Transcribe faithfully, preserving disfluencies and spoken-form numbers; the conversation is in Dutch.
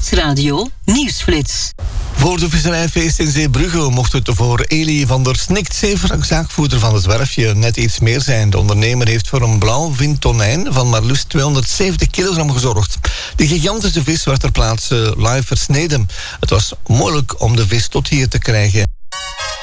Nieuwsradio Nieuwsflits. Voor de visserijfeest in Zeebrugge mocht het voor Elie van der Sniktzever, zaakvoerder van het Zwerfje, net iets meer zijn. De ondernemer heeft voor een blauwvin tonijn van maar liefst tweehonderdzeventig kilogram gezorgd. De gigantische vis werd ter plaatse live versneden. Het was moeilijk om de vis tot hier te krijgen.